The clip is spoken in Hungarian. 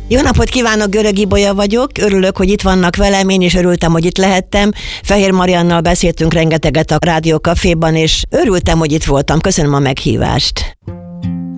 Jó napot kívánok, Görög Ibolya vagyok. Örülök, hogy itt vannak velem, én is örültem, hogy itt lehettem. Fehér Mariannal beszéltünk rengeteget a Rádió Caféban, és örültem, hogy itt voltam. Köszönöm a meghívást.